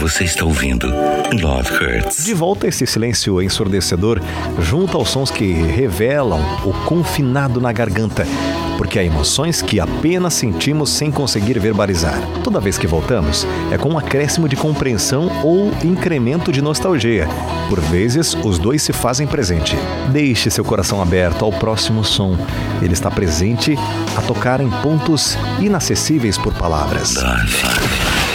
Você está ouvindo Love Hurts. De volta a esse silêncio ensurdecedor, junto aos sons que revelam o confinado na garganta, porque há emoções que apenas sentimos sem conseguir verbalizar. Toda vez que voltamos, é com um acréscimo de compreensão ou incremento de nostalgia. Por vezes, os dois se fazem presente. Deixe seu coração aberto ao próximo som. Ele está presente a tocar em pontos inacessíveis por palavras. Love.